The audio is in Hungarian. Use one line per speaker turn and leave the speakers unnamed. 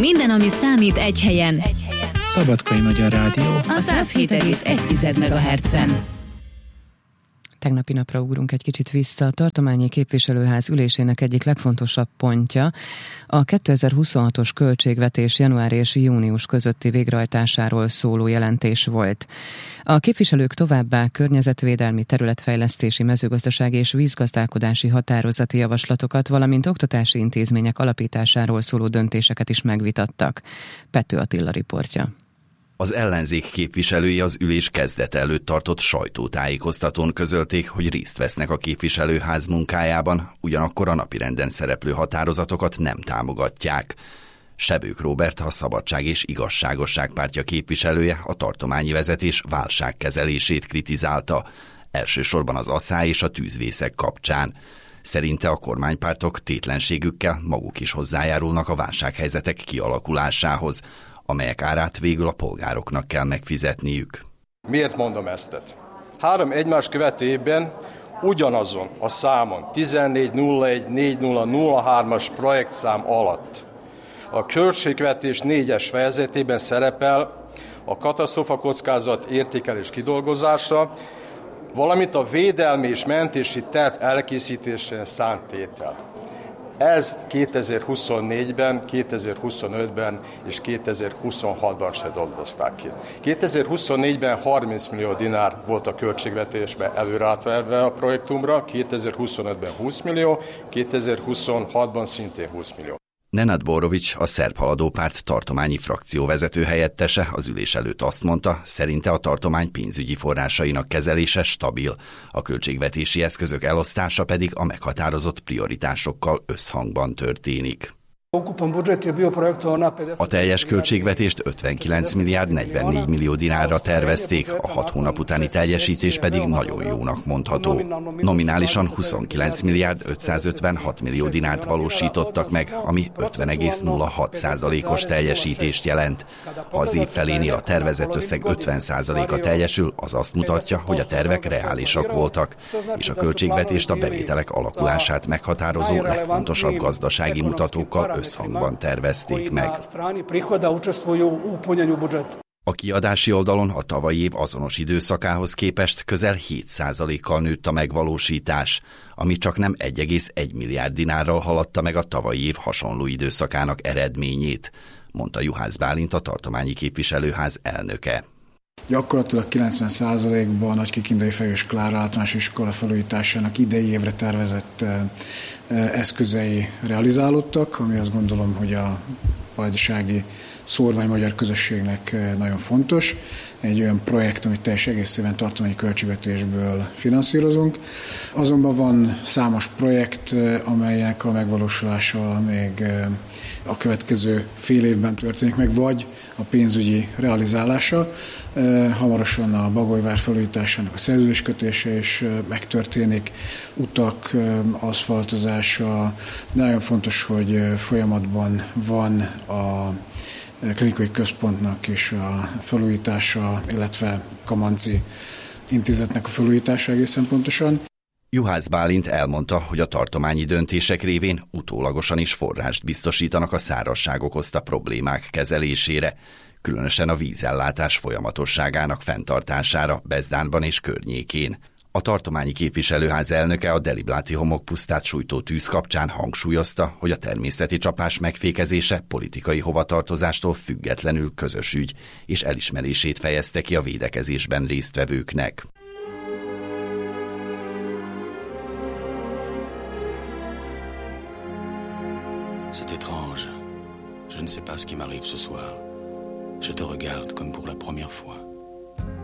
Minden, ami számít, egy helyen.
Szabadkai Magyar Rádió.
A 107,1 MHz-en.
Tegnapi napra ugrunk egy kicsit vissza. A tartományi képviselőház ülésének egyik legfontosabb pontja a 2026-os költségvetés január és június közötti végrehajtásáról szóló jelentés volt. A képviselők továbbá környezetvédelmi, területfejlesztési, mezőgazdasági és vízgazdálkodási határozati javaslatokat, valamint oktatási intézmények alapításáról szóló döntéseket is megvitattak. Pető Attila riportja.
Az ellenzék képviselői az ülés kezdete előtt tartott sajtótájékoztatón közölték, hogy részt vesznek a képviselőház munkájában, ugyanakkor a napirenden szereplő határozatokat nem támogatják. Sebők Róbert, a Szabadság és Igazságosság pártja képviselője a tartományi vezetés válságkezelését kritizálta, elsősorban az aszály és a tűzvészek kapcsán. Szerinte a kormánypártok tétlenségükkel maguk is hozzájárulnak a válsághelyzetek kialakulásához, amelyek árát végül a polgároknak kell megfizetniük.
Miért mondom ezt? 3 egymást követő évben ugyanazon a számon 14.01.40.03-as projektszám alatt a költségvetés 4-es fejezetében szerepel a katasztrófa kockázat értékelés kidolgozása, valamint a védelmi és mentési terv elkészítésén szánt tétel. Ezt 2024-ben, 2025-ben és 2026-ban se dolgozták ki. 2024-ben 30 millió dinár volt a költségvetésben előrátve a projektumra, 2025-ben 20 millió, 2026-ban szintén 20 millió.
Nenad Borovics, a Szerb Haladó Párt tartományi frakcióvezető helyettese az ülés előtt azt mondta, szerinte a tartomány pénzügyi forrásainak kezelése stabil, a költségvetési eszközök elosztása pedig a meghatározott prioritásokkal összhangban történik. A teljes költségvetést 59 milliárd 44 millió dinárra tervezték, a 6 hónap utáni teljesítés pedig nagyon jónak mondható. Nominálisan 29 milliárd 556 millió dinárt valósítottak meg, ami 50,06%-os teljesítést jelent. Ha az év felénél a tervezett összeg 50%-a teljesül, az azt mutatja, hogy a tervek reálisak voltak, és a költségvetést a bevételek alakulását meghatározó legfontosabb gazdasági mutatókkal összhangban tervezték meg. A kiadási oldalon a tavalyi év azonos időszakához képest közel 7%-kal nőtt a megvalósítás, ami csak nem 1,1 milliárd dinárral haladta meg a tavalyi év hasonló időszakának eredményét, mondta Juhász Bálint, a tartományi képviselőház elnöke.
Gyakorlatilag 90%-ban a Nagykikindai Fejős Klára általános iskola felújításának idei évre tervezett eszközei realizálódtak, ami azt gondolom, hogy a vajdasági szórvány magyar közösségnek nagyon fontos. Egy olyan projekt, amit teljes egészében tartományi költségvetésből finanszírozunk. Azonban van számos projekt, amelyek a megvalósulása még a következő fél évben történik meg, vagy a pénzügyi realizálása. Hamarosan a Bagolyvár felújításának a szerződéskötése is megtörténik, utak aszfaltozása, de nagyon fontos, hogy folyamatban van a klinikai központnak is a felújítása, illetve Kamanci intézetnek a felújítása egészen pontosan.
Juhász Bálint elmondta, hogy a tartományi döntések révén utólagosan is forrást biztosítanak a szárazság okozta problémák kezelésére, különösen a vízellátás folyamatosságának fenntartására Bezdánban és környékén. A tartományi képviselőház elnöke a Delibláti homokpusztát sújtó tűz kapcsán hangsúlyozta, hogy a természeti csapás megfékezése politikai hovatartozástól függetlenül közös ügy, és elismerését fejezte ki a védekezésben résztvevőknek.
C'est étrange. Je ne sais pas ce qui m'arrive ce soir. Je te regarde comme pour la première fois.